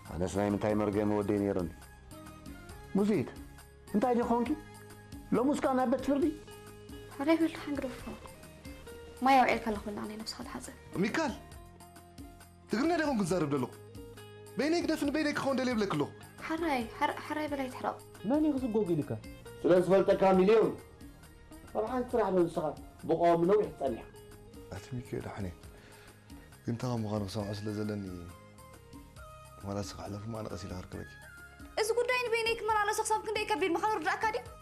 أنا سناي من تايمر جيم ودي نيرن مزيد أنت أجي خونكي لو مسكان أبد فردي هذا يقول حنقرفه ما يوعيك الله خلنا عني نفس هذا حزة ميكال تقولنا ليه كنت زارب له بينك دفن بينك خون دليل لك له حراي بلا يتحرق ماني غزو جوجي لك سلام سفلتك مليون طبعا تسرع من الصغار بقى منو يحتنع أتمي كده حنين أنت ما غانو سامع أصل زلني ولا سقع له ما أنا غسيل هركبك إذا كنت داين بينك مرة على شخص كنت يكبر مخالر الأكاديم